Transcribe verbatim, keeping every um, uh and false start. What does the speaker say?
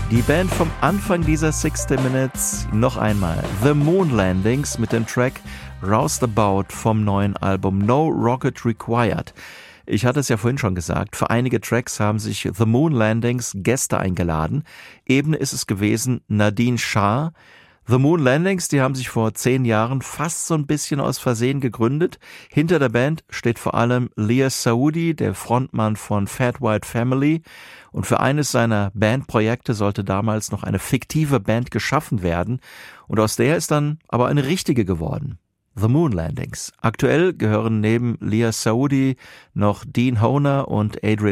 Die Band vom Anfang dieser sixty Minutes, noch einmal The Moon Landings mit dem Track Roustabout vom neuen Album No Rocket Required. Ich hatte es ja vorhin schon gesagt, für einige Tracks haben sich The Moon Landings Gäste eingeladen. Eben ist es gewesen Nadine Shah. The Moon Landings, die haben sich vor zehn Jahren fast so ein bisschen aus Versehen gegründet. Hinter der Band steht vor allem Lias Saoudi, der Frontmann von Fat White Family. Und für eines seiner Bandprojekte sollte damals noch eine fiktive Band geschaffen werden. Und aus der ist dann aber eine richtige geworden. The Moon Landings. Aktuell gehören neben Lias Saoudi noch Dean Hohner und Adrian